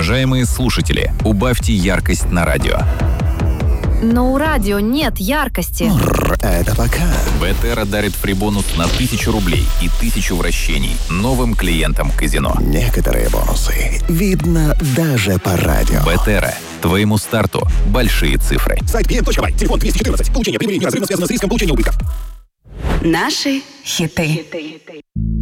Уважаемые слушатели, убавьте яркость на радио. Но у радио нет яркости. Это пока. Бетера дарит фрибонус на 1000 рублей и 1000 вращений новым клиентам казино. Некоторые бонусы видно даже по радио. Бетера. Твоему старту большие цифры. Сайт pm.by. Телефон 214. Получение прибыли неразрывно связано с риском получения убытков. Наши хиты.